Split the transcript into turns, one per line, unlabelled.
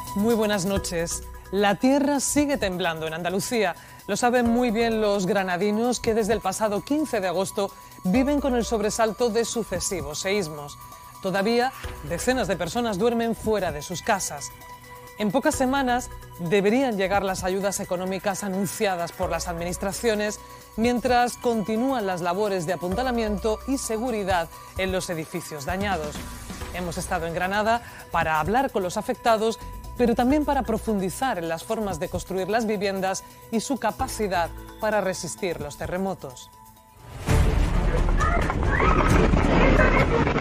Muy buenas noches. La tierra sigue temblando en Andalucía. Lo saben muy bien los granadinos que desde el pasado 15 de agosto viven con el sobresalto de sucesivos seísmos. Todavía decenas de personas duermen fuera de sus casas. En pocas semanas deberían llegar las ayudas económicas anunciadas por las administraciones mientras continúan las labores de apuntalamiento y seguridad en los edificios dañados. Hemos estado en Granada para hablar con los afectados, pero también para profundizar en las formas de construir las viviendas y su capacidad para resistir los terremotos.